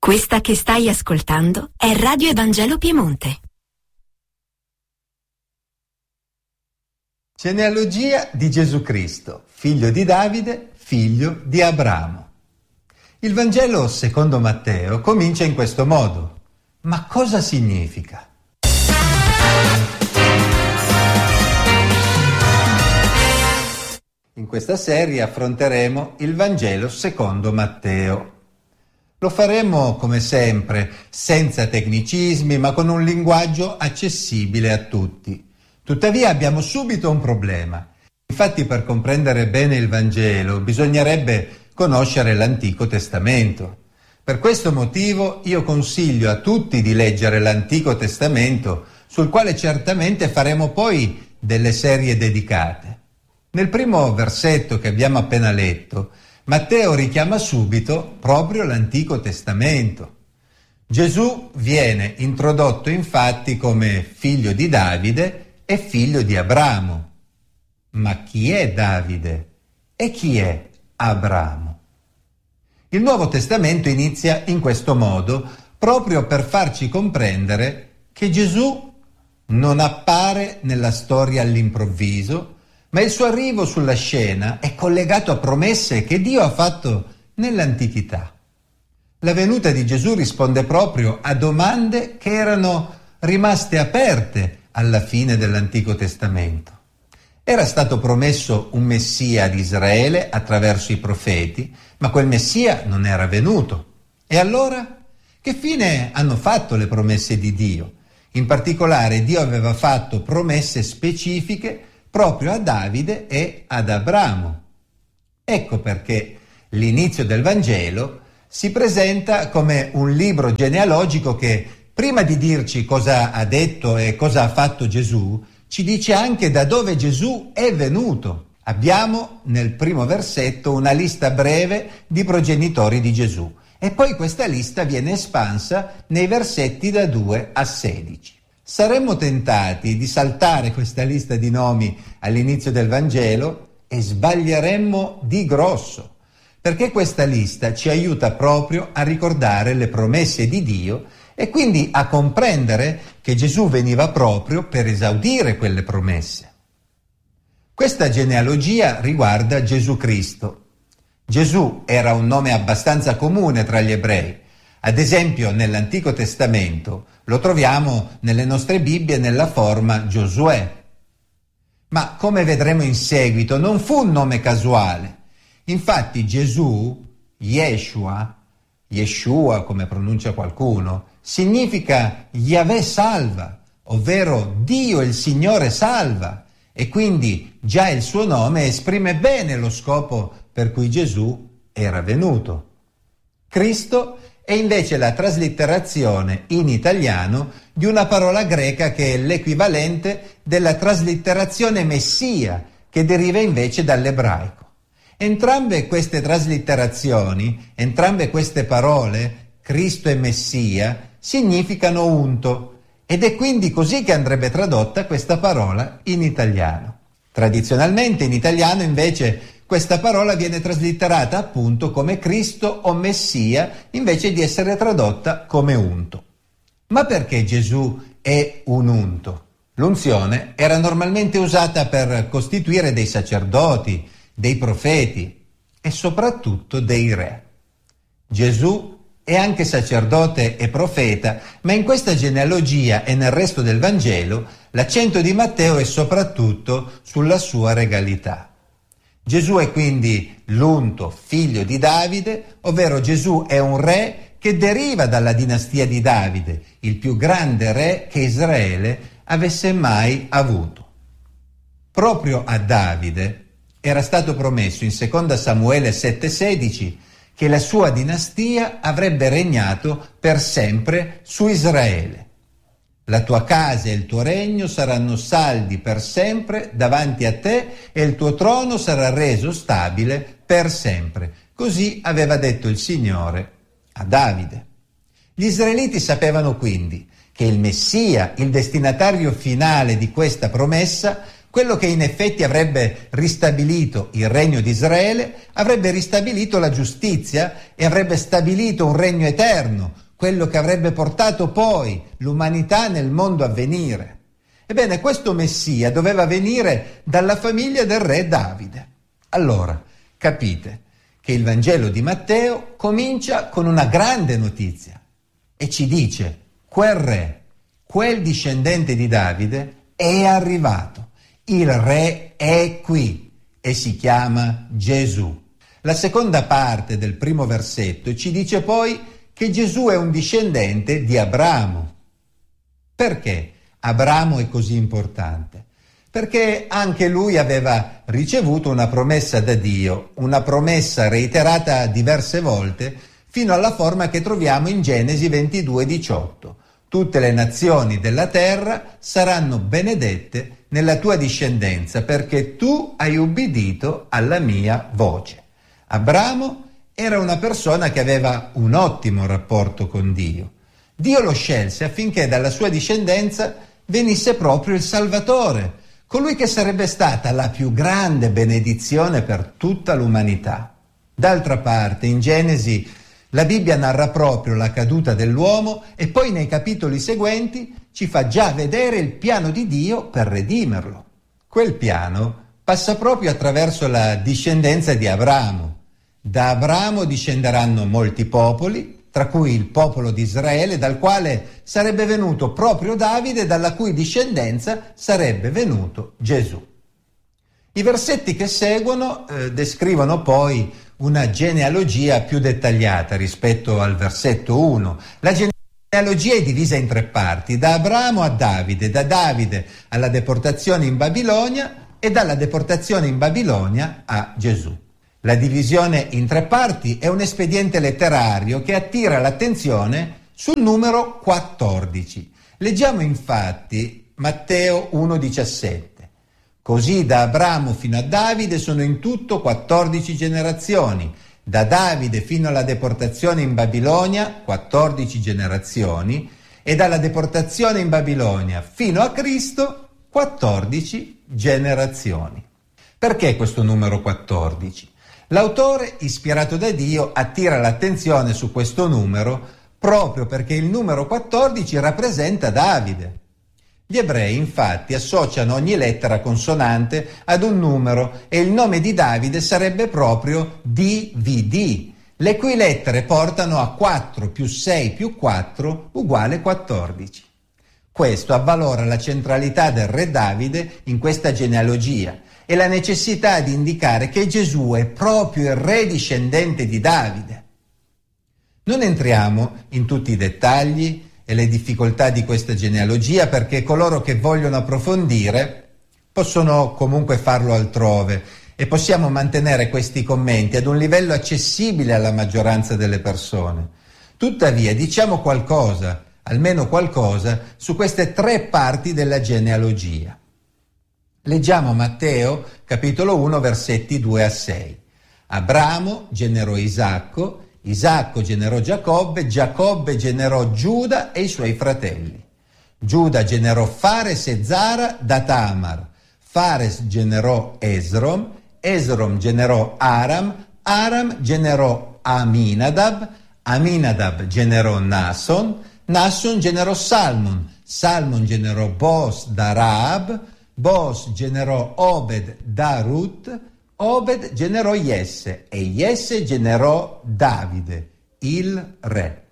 Questa che stai ascoltando è Radio Evangelo Piemonte. Genealogia di Gesù Cristo, figlio di Davide, figlio di Abramo. Il Vangelo secondo Matteo comincia in questo modo. Ma cosa significa? In questa serie affronteremo il Vangelo secondo Matteo. Lo faremo come sempre, senza tecnicismi, ma con un linguaggio accessibile a tutti. Tuttavia abbiamo subito un problema. Infatti, per comprendere bene il Vangelo bisognerebbe conoscere l'Antico Testamento. Per questo motivo io consiglio a tutti di leggere l'Antico Testamento, sul quale certamente faremo poi delle serie dedicate. Nel primo versetto che abbiamo appena letto, Matteo richiama subito proprio l'Antico Testamento. Gesù viene introdotto infatti come figlio di Davide e figlio di Abramo. Ma chi è Davide e chi è Abramo? Il Nuovo Testamento inizia in questo modo, proprio per farci comprendere che Gesù non appare nella storia all'improvviso, ma il suo arrivo sulla scena è collegato a promesse che Dio ha fatto nell'antichità. La venuta di Gesù risponde proprio a domande che erano rimaste aperte alla fine dell'Antico Testamento. Era stato promesso un Messia ad Israele attraverso i profeti, ma quel Messia non era venuto. E allora? Che fine hanno fatto le promesse di Dio? In particolare, Dio aveva fatto promesse specifiche proprio a Davide e ad Abramo. Ecco perché l'inizio del Vangelo si presenta come un libro genealogico che, prima di dirci cosa ha detto e cosa ha fatto Gesù, ci dice anche da dove Gesù è venuto. Abbiamo nel primo versetto una lista breve di progenitori di Gesù e poi questa lista viene espansa nei versetti da 2 a 16. Saremmo tentati di saltare questa lista di nomi all'inizio del Vangelo e sbaglieremmo di grosso, perché questa lista ci aiuta proprio a ricordare le promesse di Dio e quindi a comprendere che Gesù veniva proprio per esaudire quelle promesse. Questa genealogia riguarda Gesù Cristo. Gesù era un nome abbastanza comune tra gli ebrei. Ad esempio, nell'Antico Testamento lo troviamo nelle nostre Bibbie nella forma Giosuè. Ma come vedremo in seguito, non fu un nome casuale. Infatti Gesù, Yeshua come pronuncia qualcuno, significa Yahweh salva, ovvero Dio il Signore salva, e quindi già il suo nome esprime bene lo scopo per cui Gesù era venuto. Cristo è invece la traslitterazione in italiano di una parola greca che è l'equivalente della traslitterazione Messia, che deriva invece dall'ebraico. Entrambe queste traslitterazioni, entrambe queste parole, Cristo e Messia, significano unto, ed è quindi così che andrebbe tradotta questa parola in italiano. Tradizionalmente in italiano invece questa parola viene traslitterata appunto come Cristo o Messia invece di essere tradotta come unto. Ma perché Gesù è un unto? L'unzione era normalmente usata per costituire dei sacerdoti, dei profeti e soprattutto dei re. Gesù è anche sacerdote e profeta, ma in questa genealogia e nel resto del Vangelo l'accento di Matteo è soprattutto sulla sua regalità. Gesù è quindi l'unto figlio di Davide, ovvero Gesù è un re che deriva dalla dinastia di Davide, il più grande re che Israele avesse mai avuto. Proprio a Davide era stato promesso in 2 Samuele 7,16 che la sua dinastia avrebbe regnato per sempre su Israele. La tua casa e il tuo regno saranno saldi per sempre davanti a te e il tuo trono sarà reso stabile per sempre. Così aveva detto il Signore a Davide. Gli israeliti sapevano quindi che il Messia, il destinatario finale di questa promessa, quello che in effetti avrebbe ristabilito il regno di Israele, avrebbe ristabilito la giustizia e avrebbe stabilito un regno eterno, quello che avrebbe portato poi l'umanità nel mondo a venire. Ebbene, questo Messia doveva venire dalla famiglia del re Davide. Allora, capite che il Vangelo di Matteo comincia con una grande notizia e ci dice: quel re, quel discendente di Davide è arrivato. Il re è qui e si chiama Gesù. La seconda parte del primo versetto ci dice poi che Gesù è un discendente di Abramo. Perché Abramo è così importante? Perché anche lui aveva ricevuto una promessa da Dio, una promessa reiterata diverse volte, fino alla forma che troviamo in Genesi 22:18. Tutte le nazioni della terra saranno benedette nella tua discendenza, perché tu hai ubbidito alla mia voce. Abramo era una persona che aveva un ottimo rapporto con Dio. Dio lo scelse affinché dalla sua discendenza venisse proprio il Salvatore, colui che sarebbe stata la più grande benedizione per tutta l'umanità. D'altra parte, in Genesi, la Bibbia narra proprio la caduta dell'uomo e poi nei capitoli seguenti ci fa già vedere il piano di Dio per redimerlo. Quel piano passa proprio attraverso la discendenza di Abramo. Da Abramo discenderanno molti popoli, tra cui il popolo di Israele, dal quale sarebbe venuto proprio Davide, dalla cui discendenza sarebbe venuto Gesù. I versetti che seguono descrivono poi una genealogia più dettagliata rispetto al versetto 1. La genealogia è divisa in 3 parti: da Abramo a Davide, da Davide alla deportazione in Babilonia e dalla deportazione in Babilonia a Gesù. La divisione in 3 parti è un espediente letterario che attira l'attenzione sul numero 14. Leggiamo infatti Matteo 1,17. Così da Abramo fino a Davide sono in tutto 14 generazioni, da Davide fino alla deportazione in Babilonia 14 generazioni e dalla deportazione in Babilonia fino a Cristo 14 generazioni. Perché questo numero 14? L'autore, ispirato da Dio, attira l'attenzione su questo numero proprio perché il numero 14 rappresenta Davide. Gli ebrei infatti associano ogni lettera consonante ad un numero e il nome di Davide sarebbe proprio DVD, le cui lettere portano a 4 più 6 più 4 uguale 14. Questo avvalora la centralità del re Davide in questa genealogia e la necessità di indicare che Gesù è proprio il re discendente di Davide. Non entriamo in tutti i dettagli e le difficoltà di questa genealogia, perché coloro che vogliono approfondire possono comunque farlo altrove e possiamo mantenere questi commenti ad un livello accessibile alla maggioranza delle persone. Tuttavia diciamo qualcosa, almeno qualcosa, su queste 3 parti della genealogia. Leggiamo Matteo capitolo 1 versetti 2 a 6. Abramo generò Isacco, Isacco generò Giacobbe, Giacobbe generò Giuda e i suoi fratelli. Giuda generò Fares e Zara da Tamar, Fares generò Esrom, Esrom generò Aram, Aram generò Aminadab, Aminadab generò Nason, Nason generò Salmon, Salmon generò Boaz da Raab, Boaz generò Obed da Ruth, Obed generò Jesse e Jesse generò Davide, il re.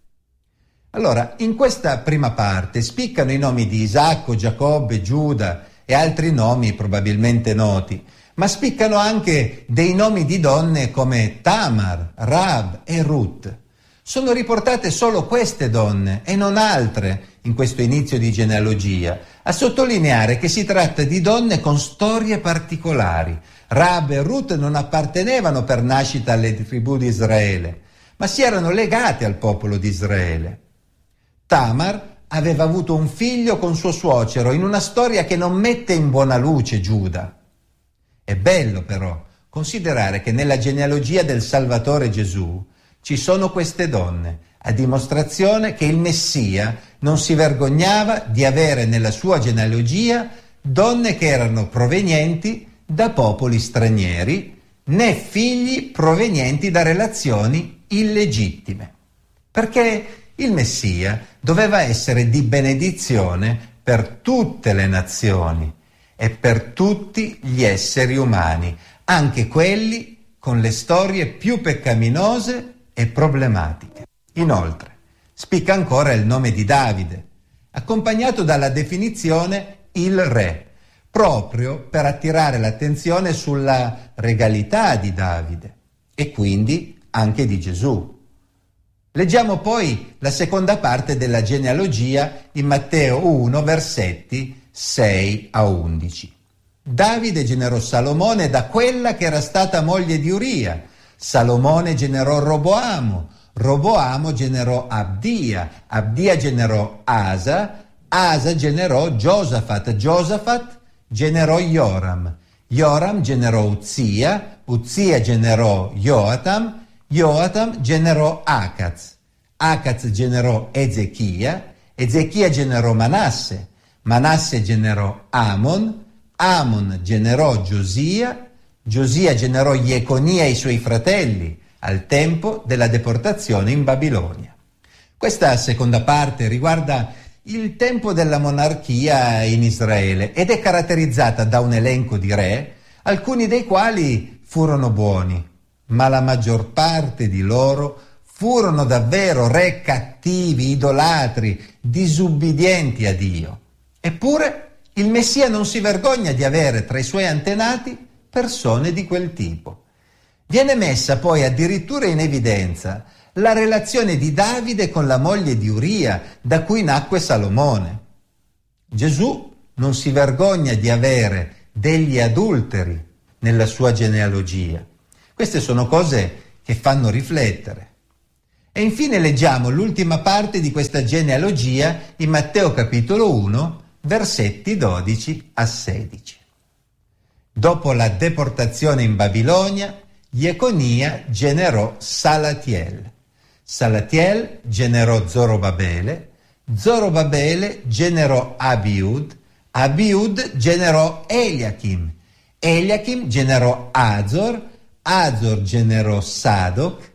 Allora, in questa prima parte spiccano i nomi di Isacco, Giacobbe, Giuda e altri nomi probabilmente noti, ma spiccano anche dei nomi di donne come Tamar, Raab e Ruth. Sono riportate solo queste donne e non altre in questo inizio di genealogia, a sottolineare che si tratta di donne con storie particolari. Raab e Ruth non appartenevano per nascita alle tribù di Israele, ma si erano legate al popolo di Israele. Tamar aveva avuto un figlio con suo suocero in una storia che non mette in buona luce Giuda. È bello però considerare che nella genealogia del Salvatore Gesù ci sono queste donne, a dimostrazione che il Messia non si vergognava di avere nella sua genealogia donne che erano provenienti da popoli stranieri, né figli provenienti da relazioni illegittime. Perché il Messia doveva essere di benedizione per tutte le nazioni e per tutti gli esseri umani, anche quelli con le storie più peccaminose e problematiche. Inoltre, spicca ancora il nome di Davide, accompagnato dalla definizione il re, proprio per attirare l'attenzione sulla regalità di Davide e quindi anche di Gesù. Leggiamo poi la seconda parte della genealogia in Matteo 1, versetti 6 a 11. Davide generò Salomone da quella che era stata moglie di Uria. Salomone generò Roboamo. Roboamo generò Abdia. Abdia generò Asa. Asa generò Giosafat. Giosafat generò Joram. Joram generò Uzia. Uzia generò Joatam. Joatam generò Acaz. Acaz generò Ezechia. Ezechia generò Manasse. Manasse generò Amon. Amon generò Giosia. Giosia generò Jeconia e i suoi fratelli al tempo della deportazione in Babilonia. Questa seconda parte riguarda il tempo della monarchia in Israele ed è caratterizzata da un elenco di re, alcuni dei quali furono buoni, ma la maggior parte di loro furono davvero re cattivi, idolatri, disubbidienti a Dio. Eppure il Messia non si vergogna di avere tra i suoi antenati persone di quel tipo. Viene messa poi addirittura in evidenza la relazione di Davide con la moglie di Uria, da cui nacque Salomone. Gesù non si vergogna di avere degli adulteri nella sua genealogia. Queste sono cose che fanno riflettere. E infine leggiamo l'ultima parte di questa genealogia in Matteo capitolo 1, versetti 12 a 16. Dopo la deportazione in Babilonia, Jeconia generò Salatiel. Salatiel generò Zorobabele. Zorobabele generò Abiud. Abiud generò Eliachim. Eliachim generò Azor. Azor generò Sadoc.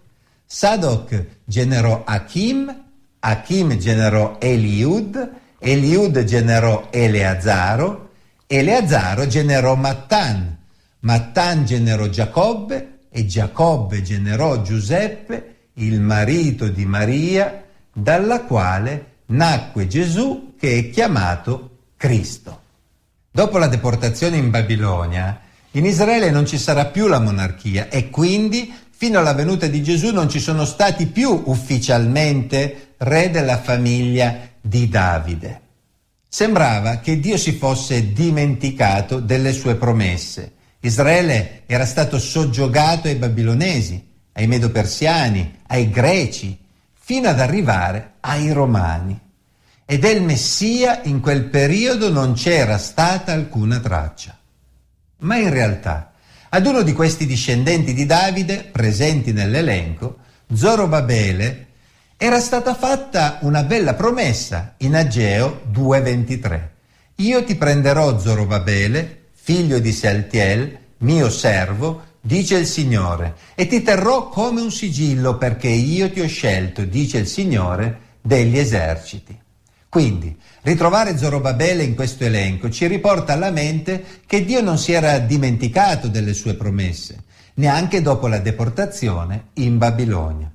Sadoc generò Achim. Achim generò Eliud. Eliud generò Eleazaro. Eleazaro generò Mattan. Mattan generò Giacobbe. E Giacobbe generò Giuseppe, il marito di Maria, dalla quale nacque Gesù, che è chiamato Cristo. Dopo la deportazione in Babilonia, in Israele non ci sarà più la monarchia e quindi fino alla venuta di Gesù non ci sono stati più ufficialmente re della famiglia di Davide. Sembrava che Dio si fosse dimenticato delle sue promesse. Israele era stato soggiogato ai babilonesi, ai medo-persiani, ai greci, fino ad arrivare ai romani. E del Messia in quel periodo non c'era stata alcuna traccia. Ma in realtà, ad uno di questi discendenti di Davide, presenti nell'elenco, Zorobabele, era stata fatta una bella promessa in Ageo 2,23. Io ti prenderò Zorobabele, figlio di Sealtiel, mio servo, dice il Signore, e ti terrò come un sigillo perché io ti ho scelto, dice il Signore degli eserciti. Quindi, ritrovare Zorobabele in questo elenco ci riporta alla mente che Dio non si era dimenticato delle sue promesse, neanche dopo la deportazione in Babilonia.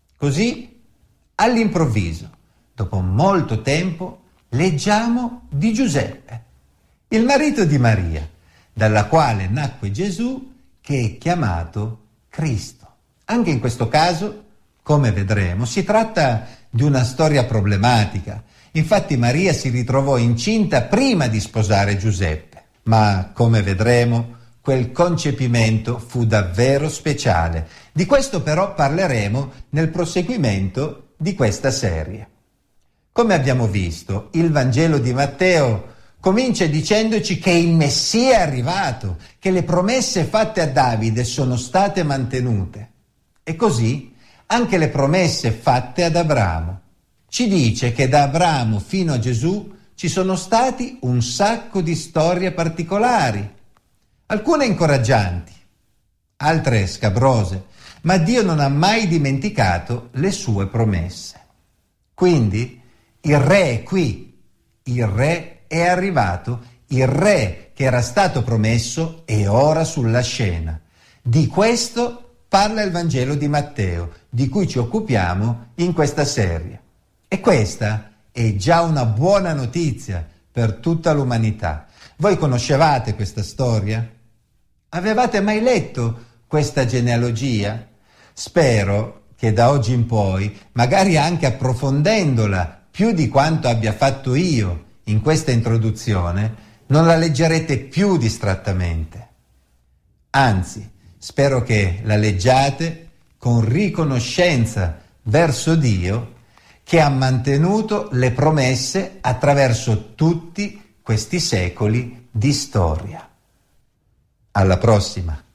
Così, all'improvviso, dopo molto tempo, leggiamo di Giuseppe, il marito di Maria, dalla quale nacque Gesù, che è chiamato Cristo. Anche in questo caso, come vedremo, si tratta di una storia problematica. Infatti Maria si ritrovò incinta prima di sposare Giuseppe, ma come vedremo, quel concepimento fu davvero speciale. Di questo però parleremo nel proseguimento di questa serie. Come abbiamo visto, il Vangelo di Matteo comincia dicendoci che il Messia è arrivato, che le promesse fatte a Davide sono state mantenute. E così anche le promesse fatte ad Abramo. Ci dice che da Abramo fino a Gesù ci sono stati un sacco di storie particolari, alcune incoraggianti, altre scabrose, ma Dio non ha mai dimenticato le sue promesse. Quindi il re è qui, il re è arrivato, il re che era stato promesso è ora sulla scena. Di questo parla il Vangelo di Matteo, di cui ci occupiamo in questa serie. E questa è già una buona notizia per tutta l'umanità. Voi conoscevate questa storia? Avevate mai letto questa genealogia? Spero che da oggi in poi, magari anche approfondendola più di quanto abbia fatto io in questa introduzione, non la leggerete più distrattamente. Anzi, spero che la leggiate con riconoscenza verso Dio che ha mantenuto le promesse attraverso tutti questi secoli di storia. Alla prossima!